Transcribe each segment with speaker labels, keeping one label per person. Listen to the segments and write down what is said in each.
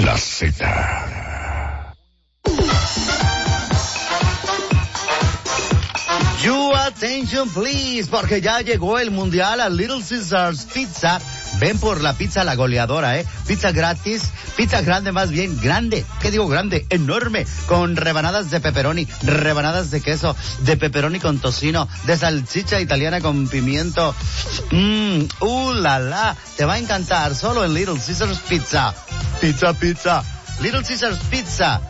Speaker 1: La Z.
Speaker 2: You attention please, porque ya llegó el mundial a Little Caesars Pizza. Ven por la pizza La Goleadora, pizza gratis, pizza grande más bien, grande, ¿qué digo grande? Enorme, con rebanadas de pepperoni, rebanadas de queso, de pepperoni con tocino, de salchicha italiana con pimiento. La la, te va a encantar, solo en Little Caesars Pizza. Pizza, pizza. Little Caesars Pizza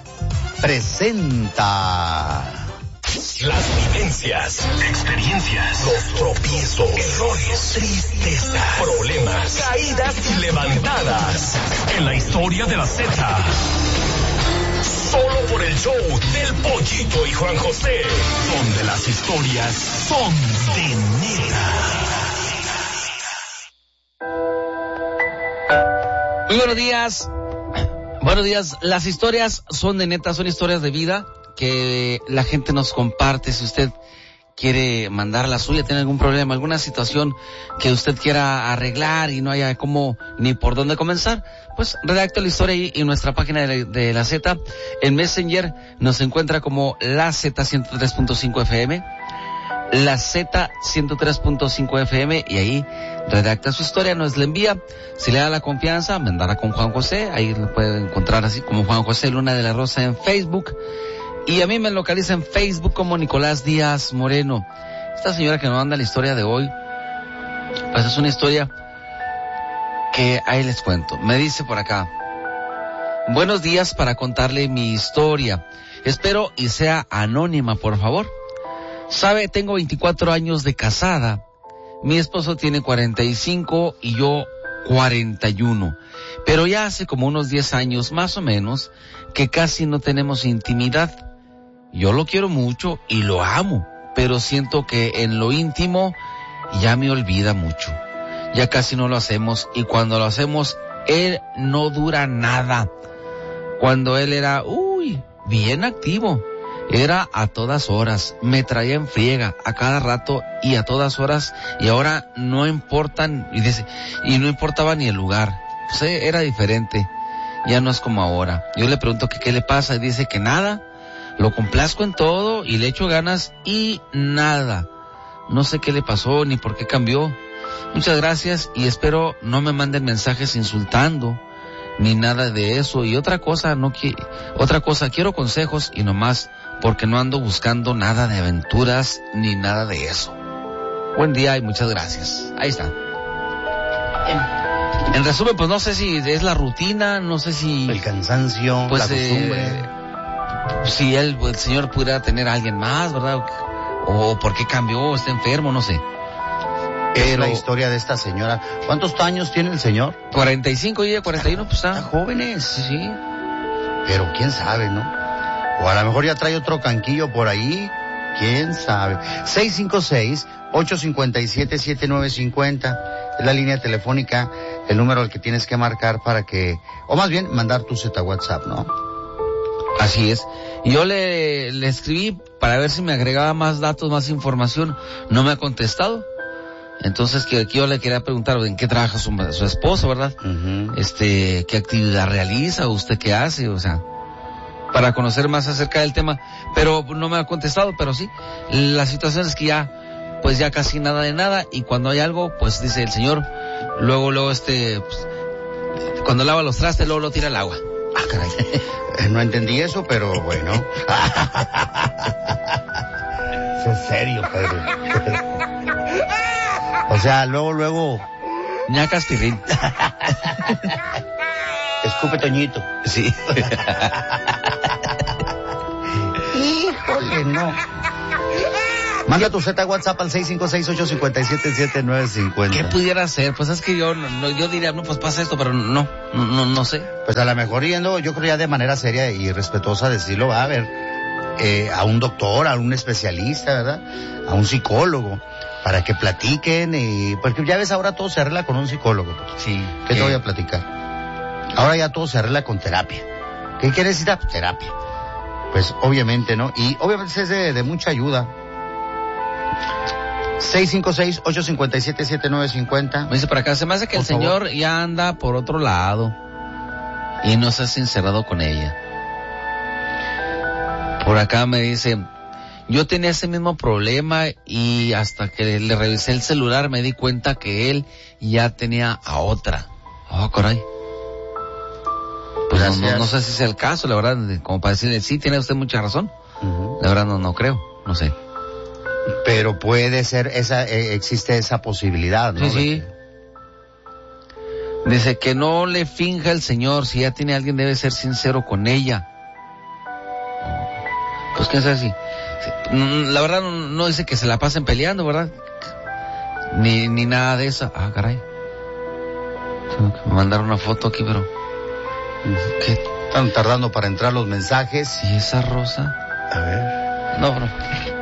Speaker 2: presenta.
Speaker 1: Las vivencias, experiencias, los tropiezos, errores, tristezas, problemas, caídas y levantadas. En la historia de la Z. Solo por el show del Pollito y Juan José. Donde las historias son de neta.
Speaker 3: Muy buenos días. Buenos días. Las historias son de neta, son historias de vida que la gente nos comparte. Si usted quiere mandar la suya, tiene algún problema, alguna situación que usted quiera arreglar y no haya cómo ni por dónde comenzar, pues redacte la historia ahí en nuestra página de la Z. En Messenger nos encuentra como la Z 103.5 FM, la Z 103.5 FM, y ahí redacta su historia, nos la envía. Si le da la confianza, mandará con Juan José, ahí lo puede encontrar así como Juan José Luna de la Rosa en Facebook. Y a mí me localiza en Facebook como Nicolás Díaz Moreno. Esta señora que nos manda la historia de hoy, pues es una historia que ahí les cuento. Me dice por acá: buenos días, para contarle mi historia. Espero y sea anónima, por favor. Sabe, tengo 24 años de casada. Mi esposo tiene 45 y yo 41. Pero ya hace como unos 10 años, más o menos, que casi no tenemos intimidad. Yo lo quiero mucho y lo amo, pero siento que en lo íntimo ya me olvida mucho. Ya casi no lo hacemos, y cuando lo hacemos, él no dura nada. Cuando él era, bien activo, era a todas horas, me traía en friega a cada rato y a todas horas, y ahora no importan, y no importaba ni el lugar. Pues era diferente, ya no es como ahora. Yo le pregunto que qué le pasa y dice que nada. Lo complazco en todo y le echo ganas y nada. No sé qué le pasó ni por qué cambió. Muchas gracias y espero no me manden mensajes insultando ni nada de eso. Y otra cosa, quiero consejos y nomás, porque no ando buscando nada de aventuras ni nada de eso. Buen día y muchas gracias. Ahí está. En resumen, pues no sé si es la rutina, no sé si...
Speaker 2: el cansancio,
Speaker 3: pues,
Speaker 2: la costumbre.
Speaker 3: Si el señor pudiera tener a alguien más, ¿verdad? O por qué cambió, está enfermo, no sé.
Speaker 2: Es la historia de esta señora. ¿Cuántos años tiene el señor?
Speaker 3: 45 y ella 41, pues está.
Speaker 2: Están jóvenes.
Speaker 3: Sí.
Speaker 2: Pero quién sabe, ¿no? O a lo mejor ya trae otro canquillo por ahí. ¿Quién sabe? 656-857-7950. Es la línea telefónica, el número al que tienes que marcar para que... o más bien, mandar tu Z WhatsApp, ¿no?
Speaker 3: Así es. Yo le escribí para ver si me agregaba más datos, más información. No me ha contestado. Entonces, que yo le quería preguntar en qué trabaja su esposo, ¿verdad?
Speaker 2: Uh-huh.
Speaker 3: ¿Qué actividad realiza? ¿Usted qué hace? O sea, para conocer más acerca del tema. Pero no me ha contestado, pero sí. La situación es que ya, pues ya casi nada de nada. Y cuando hay algo, pues dice el señor, luego, pues, cuando lava los trastes, luego lo tira al agua.
Speaker 2: Ah, caray. No entendí eso, pero bueno. Es serio, Pedro. O sea, luego...
Speaker 3: ñacas tirrín.
Speaker 2: Escupe Toñito.
Speaker 3: Sí.
Speaker 2: Híjole, no. Manda tu Z WhatsApp al 656-857-7950.
Speaker 3: ¿Qué pudiera hacer? Pues es que yo diría, no, pues pasa esto, pero no sé.
Speaker 2: Pues a lo mejor yendo, yo creo ya de manera seria y respetuosa decirlo, va a ver, a un doctor, a un especialista, ¿verdad? A un psicólogo, para que platiquen, porque ya ves, ahora todo se arregla con un psicólogo.
Speaker 3: Sí.
Speaker 2: ¿Qué te voy a platicar? Ahora ya todo se arregla con terapia. ¿Qué quieres decir? Pues terapia. Pues obviamente, ¿no? Y obviamente es de mucha ayuda. 656-857-7950.
Speaker 3: Me dice por acá, se me hace que el señor ya anda por otro lado. y no se ha sincerado con ella. Por acá me dice, yo tenía ese mismo problema y hasta que le revisé el celular me di cuenta que él ya tenía a otra. Oh, caray. Pues no sé si es el caso, la verdad, como para decirle, sí, tiene usted mucha razón. Uh-huh. La verdad no creo, no sé.
Speaker 2: Pero puede ser, existe esa posibilidad, ¿no?
Speaker 3: Sí. Dice que no le finja el Señor, si ya tiene a alguien debe ser sincero con ella. Pues quién sabe si... La verdad no dice que se la pasen peleando, ¿verdad? Ni nada de eso. Ah, caray. Me mandaron una foto aquí, pero...
Speaker 2: ¿Qué? Están tardando para entrar los mensajes.
Speaker 3: ¿Y esa rosa?
Speaker 2: A ver.
Speaker 3: No, bro.